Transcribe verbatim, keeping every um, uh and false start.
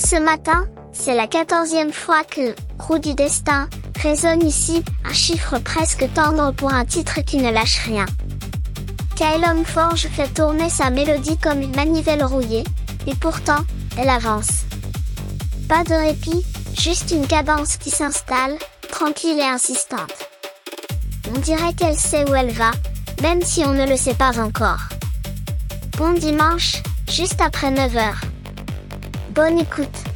Ce matin, c'est la quatorzième fois que « Roue du destin » résonne ici, un chiffre presque tendre pour un titre qui ne lâche rien. Kyle Forge fait tourner sa mélodie comme une manivelle rouillée, et pourtant, elle avance. Pas de répit, juste une cadence qui s'installe, tranquille et insistante. On dirait qu'elle sait où elle va, même si on ne le sait pas encore. Bon dimanche, juste après neuf heures. Bonne écoute.